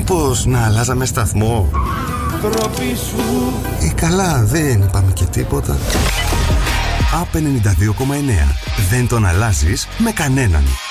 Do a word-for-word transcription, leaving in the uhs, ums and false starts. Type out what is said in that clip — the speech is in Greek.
Μήπως να αλλάζαμε σταθμό? Ή καλά, δεν είπαμε και τίποτα. Απ' ενενήντα δύο κόμμα εννέα. Δεν τον αλλάζεις με κανέναν.